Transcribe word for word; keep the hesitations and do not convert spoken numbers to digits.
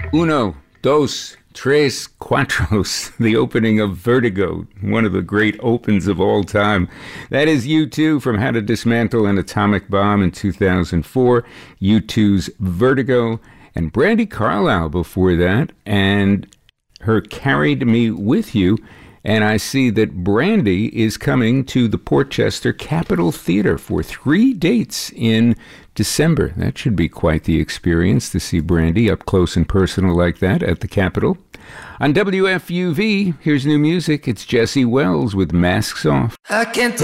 Uno, dos, tres, cuatros, the opening of Vertigo, one of the great opens of all time. That is U two from How to Dismantle an Atomic Bomb in two thousand four, U two's Vertigo, and Brandi Carlile before that, and her Carried Me With You. And I see that Brandi is coming to the Portchester Capitol Theater for three dates in December. That should be quite the experience to see Brandi up close and personal like that at the Capitol. On W F U V, here's new music. It's Jesse Wells with Masks Off. I can't